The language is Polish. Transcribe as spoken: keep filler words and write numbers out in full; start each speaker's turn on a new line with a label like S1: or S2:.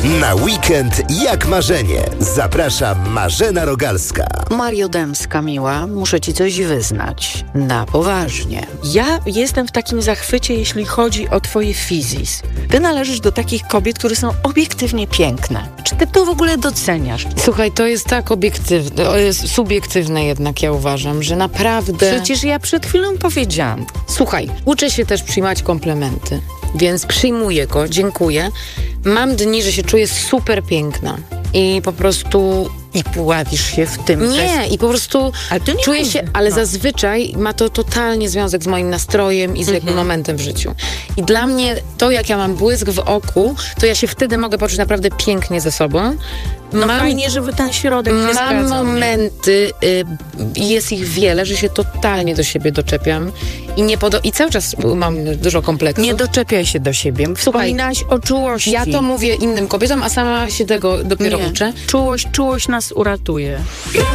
S1: Na weekend jak marzenie. Zaprasza Marzena Rogalska.
S2: Mario Dębska, miła, muszę ci coś wyznać. Na poważnie. Ja jestem w takim zachwycie, jeśli chodzi o twoje fizis. Ty należysz do takich kobiet, które są obiektywnie piękne. Czy ty to w ogóle doceniasz?
S3: Słuchaj, to jest tak obiektywne, to jest subiektywne jednak, ja uważam, że naprawdę...
S2: Przecież ja przed chwilą powiedziałam.
S3: Słuchaj, uczę się też przyjmować komplementy, więc przyjmuję go, dziękuję. Mam dni, że się czuję super piękna i po prostu...
S2: I pławisz się w tym.
S3: Nie, i po prostu
S2: ale to nie
S3: czuję
S2: mówię.
S3: się, ale
S2: No.
S3: zazwyczaj ma to totalnie związek z moim nastrojem i z jakimś momentem w życiu. I dla mnie to, jak ja mam błysk w oku, to ja się wtedy mogę poczuć naprawdę pięknie ze sobą.
S2: No
S3: mam,
S2: fajnie, żeby ten środek się
S3: Mam
S2: zgadzał.
S3: momenty, y, jest ich wiele, że się totalnie do siebie doczepiam i nie podo- i cały czas mam dużo kompleksów.
S2: Nie doczepiaj się do siebie. Wspominałaś o czułości.
S3: Ja to mówię innym kobietom, a sama się tego dopiero
S2: Nie.
S3: uczę.
S2: Czułość, czułość nas uratuje.